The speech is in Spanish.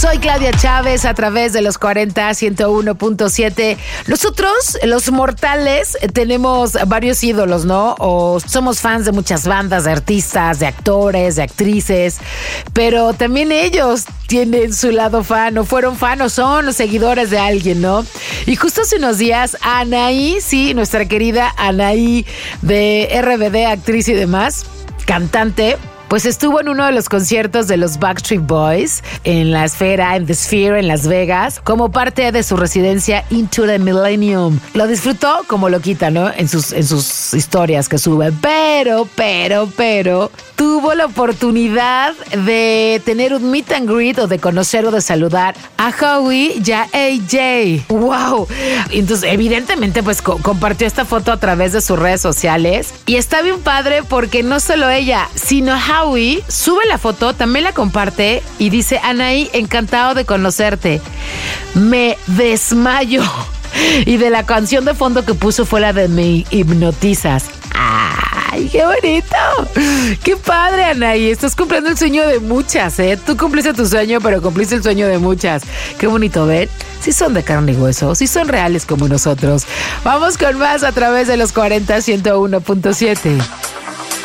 Soy Claudia Chávez a través de los 40 101.7. Nosotros, los mortales, tenemos varios ídolos, ¿no? O somos fans de muchas bandas, de artistas, de actores, de actrices, pero también ellos tienen su lado fan, o fueron fan, o son los seguidores de alguien, ¿no? Y justo hace unos días, Anaí, sí, nuestra querida Anaí de RBD, actriz y demás, cantante, pues estuvo en uno de los conciertos de los Backstreet Boys en la esfera, en The Sphere, en Las Vegas, como parte de su residencia Into the Millennium. Lo disfrutó como loquita, ¿no? En sus historias que sube. Pero, tuvo la oportunidad de tener un meet and greet o de conocer o de saludar a Howie y a AJ. ¡Wow! Entonces, evidentemente, pues compartió esta foto a través de sus redes sociales. Y está bien padre porque no solo ella, sino Howie sube la foto, también la comparte y dice: Anaí, encantado de conocerte. Me desmayo. Y de la canción de fondo que puso fue la de Me Hipnotizas. ¡Ay, qué bonito! ¡Qué padre, Anaí! Estás cumpliendo el sueño de muchas, ¿eh? Tú cumpliste tu sueño, pero cumpliste el sueño de muchas. ¡Qué bonito, ven! Sí son de carne y hueso, sí son reales como nosotros. Vamos con más a través de los 40 101.7.